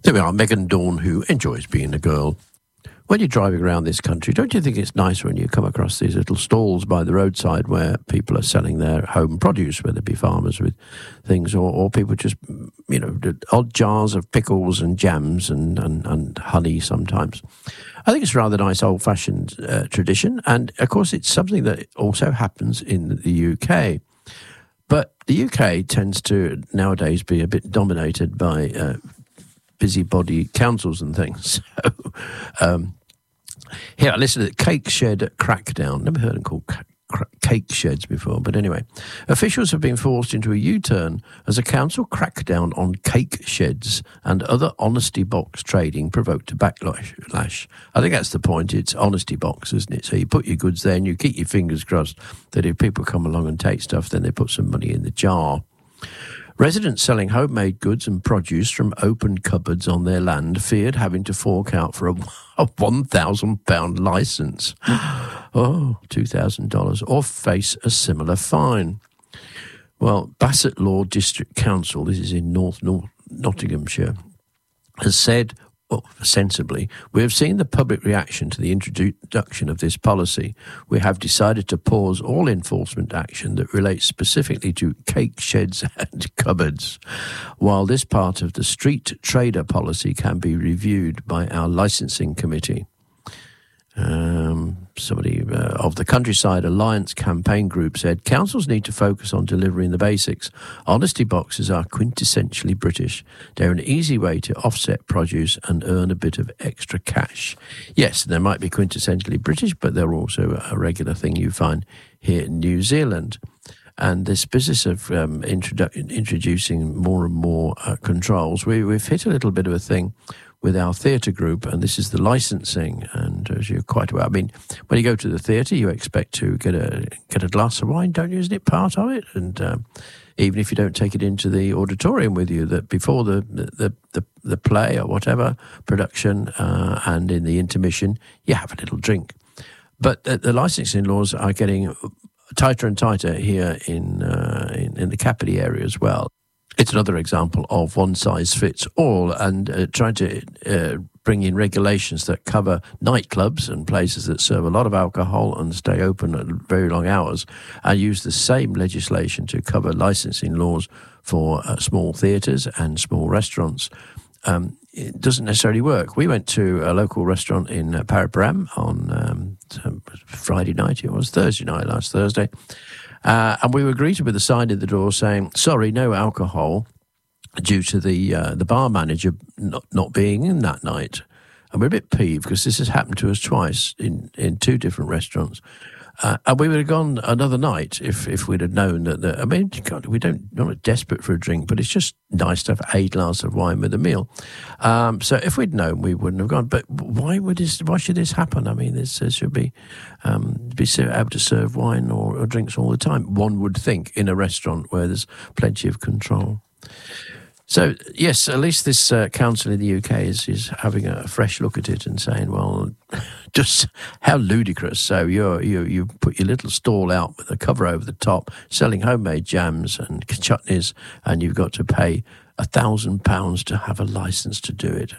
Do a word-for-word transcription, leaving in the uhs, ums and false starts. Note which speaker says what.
Speaker 1: There we are, Megan Dawn, who enjoys being a girl. When you're driving around this country, don't you think it's nice when you come across these little stalls by the roadside where people are selling their home produce, whether it be farmers with things or, or people just, you know, odd jars of pickles and jams and, and, and honey sometimes. I think it's a rather nice old-fashioned uh, tradition, and, of course, it's something that also happens in the U K. But the U K tends to nowadays be a bit dominated by uh, busybody councils and things. So, um, here, I listened to the Cake Shed Crackdown. Never heard them called c- cake sheds before, but anyway. Officials have been forced into a U-turn as a council crackdown on cake sheds and other honesty box trading provoked a backlash. I think that's the point. It's honesty box, isn't it? So you put your goods there and you keep your fingers crossed that if people come along and take stuff, then they put some money in the jar. Residents selling homemade goods and produce from open cupboards on their land feared having to fork out for a, a one thousand pounds licence. Oh, two thousand dollars, or face a similar fine. Well, Bassett Law District Council, this is in North, North Nottinghamshire, has said, well, sensibly, we have seen the public reaction to the introduction of this policy. We have decided to pause all enforcement action that relates specifically to cake sheds and cupboards, while this part of the street trader policy can be reviewed by our licensing committee. Um, somebody uh, of the Countryside Alliance campaign group said, councils need to focus on delivering the basics. Honesty boxes are quintessentially British. They're an easy way to offset produce and earn a bit of extra cash. Yes, they might be quintessentially British, but they're also a regular thing you find here in New Zealand. And this business of um, introdu- introducing more and more uh, controls, we, we've hit a little bit of a thing with our theatre group, and this is the licensing. And as you're quite aware, I mean, when you go to the theatre, you expect to get a get a glass of wine, don't you? Isn't it part of it? And um, even if you don't take it into the auditorium with you, that before the the the, the play or whatever production uh, and in the intermission, you have a little drink. But the, the licensing laws are getting tighter and tighter here in uh, in, in the Kapiti area as well. It's another example of one size fits all, and uh, trying to uh, bring in regulations that cover nightclubs and places that serve a lot of alcohol and stay open at very long hours, and use the same legislation to cover licensing laws for uh, small theatres and small restaurants. Um, it doesn't necessarily work. We went to a local restaurant in uh, Paraparaumu on um, Friday night, it was Thursday night, last Thursday, Uh, and we were greeted with a sign in the door saying, sorry, no alcohol, due to the uh, the bar manager not, not being in that night. And we're a bit peeved because this has happened to us twice in, in two different restaurants. Uh, and we would have gone another night if, if we'd have known that, the, I mean, God, we don't, we're not desperate for a drink, but it's just nice to have a glass of wine with a meal. Um, so if we'd known, we wouldn't have gone. But why would this, why should this happen? I mean, this, this should be, um, be able to serve wine or, or drinks all the time, one would think, in a restaurant where there's plenty of control. So, yes, at least this uh, council in the U K is, is having a fresh look at it and saying, well, just how ludicrous. So you're, you you put your little stall out with a cover over the top, selling homemade jams and chutneys, and you've got to pay a thousand pounds to have a licence to do it.